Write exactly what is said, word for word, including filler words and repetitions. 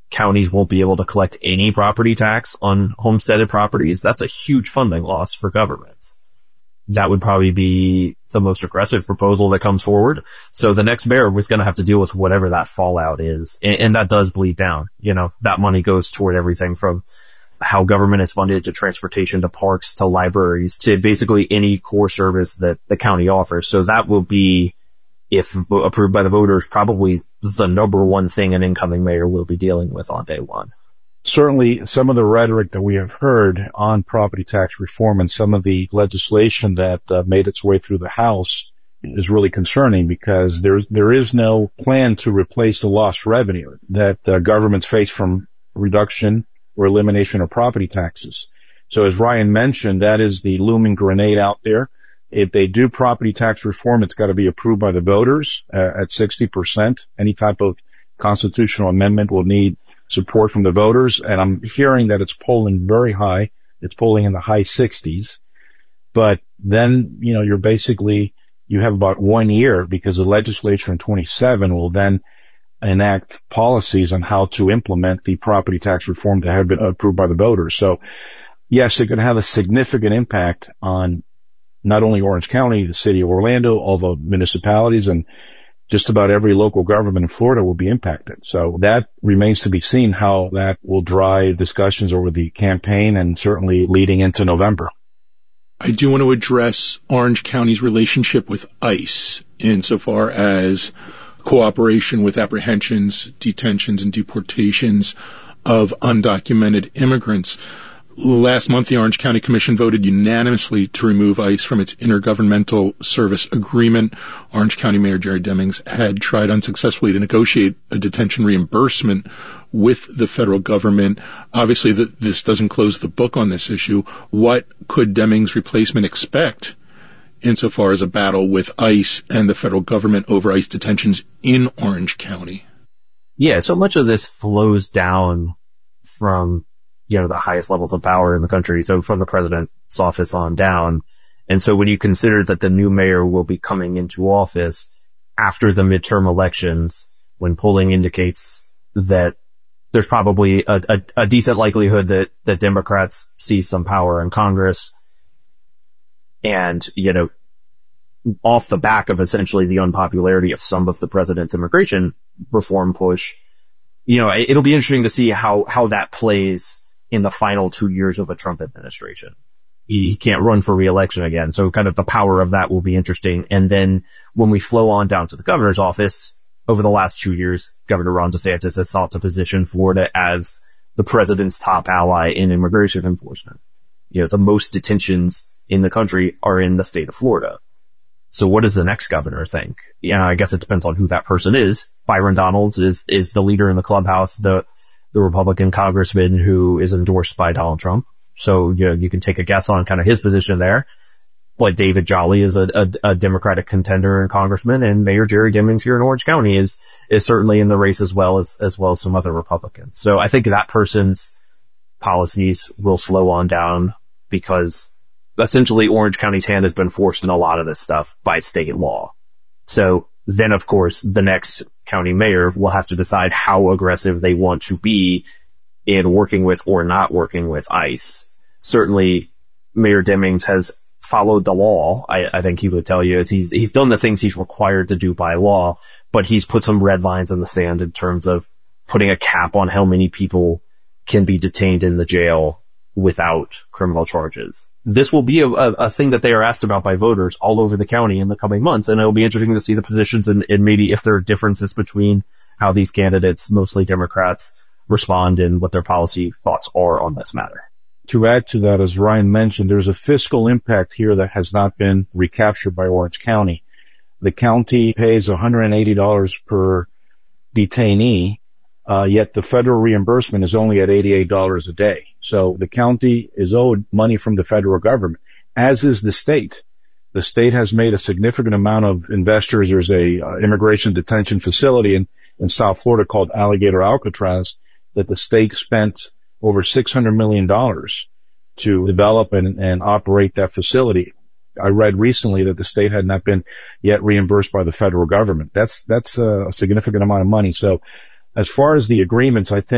counties won't be able to collect any property tax on homesteaded properties. That's a huge funding loss for governments. That would probably be the most aggressive proposal that comes forward. So the next mayor was going to have to deal with whatever that fallout is. And, and that does bleed down. You know, that money goes toward everything from how government is funded to transportation to parks to libraries to basically any core service that the county offers. So that will be, if approved by the voters, probably the number one thing an incoming mayor will be dealing with on day one. Certainly, some of the rhetoric that we have heard on property tax reform and some of the legislation that uh, made its way through the House is really concerning, because there there is no plan to replace the lost revenue that uh, governments face from reduction or elimination of property taxes. So as Ryan mentioned, that is the looming grenade out there. If they do property tax reform, it's got to be approved by the voters uh, at sixty percent. Any type of constitutional amendment will need support from the voters, and I'm hearing that it's polling very high. It's polling in the high sixties. But then, you know, you're basically, you have about one year, because the legislature in twenty-seven will then enact policies on how to implement the property tax reform that have been approved by the voters. So yes, it could have a significant impact on not only Orange County, the city of Orlando, all the municipalities, and just about every local government in Florida will be impacted. So that remains to be seen, how that will drive discussions over the campaign and certainly leading into November. I do want to address Orange County's relationship with ICE insofar as cooperation with apprehensions, detentions, and deportations of undocumented immigrants. Last month, the Orange County Commission voted unanimously to remove ICE from its intergovernmental service agreement. Orange County Mayor Jerry Demings had tried unsuccessfully to negotiate a detention reimbursement with the federal government. Obviously, the, this doesn't close the book on this issue. What could Demings' replacement expect insofar as a battle with ICE and the federal government over ICE detentions in Orange County? Yeah, so much of this flows down from, you know, the highest levels of power in the country, so from the president's office on down. And so when you consider that the new mayor will be coming into office after the midterm elections, when polling indicates that there's probably a, a, a decent likelihood that, that Democrats see some power in Congress, and, you know, off the back of essentially the unpopularity of some of the president's immigration reform push, you know, it'll be interesting to see how, how that plays in the final two years of a Trump administration. He, he can't run for re-election again, so kind of the power of that will be interesting. And then when we flow on down to the governor's office, over the last two years, Governor Ron DeSantis has sought to position Florida as the president's top ally in immigration enforcement. You know, the most detentions in the country are in the state of Florida. So what does the next governor think? Yeah, I guess it depends on who that person is. Byron Donalds is, is the leader in the clubhouse, the, the Republican congressman who is endorsed by Donald Trump. So, you know, you can take a guess on kind of his position there. But David Jolly is a, a, a Democratic contender and congressman, and Mayor Jerry Demings here in Orange County is, is certainly in the race as well as, as well as some other Republicans. So I think that person's policies will slow on down, because essentially Orange County's hand has been forced in a lot of this stuff by state law. So then, of course, the next county mayor will have to decide how aggressive they want to be in working with or not working with ICE. Certainly, Mayor Demings has followed the law. I, I think he would tell you is he's, he's done the things he's required to do by law, but he's put some red lines in the sand in terms of putting a cap on how many people can be detained in the jail without criminal charges. This will be a, a, a thing that they are asked about by voters all over the county in the coming months, and it'll be interesting to see the positions and, and maybe if there are differences between how these candidates, mostly Democrats, respond and what their policy thoughts are on this matter. To add to that, as Ryan mentioned, there's a fiscal impact here that has not been recaptured by Orange County. The county pays one hundred eighty dollars per detainee, uh, yet the federal reimbursement is only at eighty-eight dollars a day. So the county is owed money from the federal government, as is the state. The state has made a significant amount of investors. There's a uh, immigration detention facility in, in South Florida called Alligator Alcatraz that the state spent over six hundred million dollars to develop and, and operate that facility. I read recently that the state had not been yet reimbursed by the federal government. That's, that's a significant amount of money. So as far as the agreements, I think